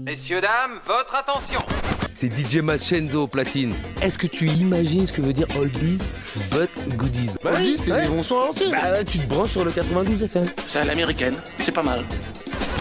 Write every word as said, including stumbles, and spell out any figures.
Messieurs, dames, votre attention. C'est D J Machenzo au platine. Est-ce que tu imagines ce que veut dire oldies but goodies? Bah oui, c'est des bons sons à l'ancienne. Bah tu te branches sur le quatre-vingt-douze F M. C'est à l'américaine, c'est pas mal.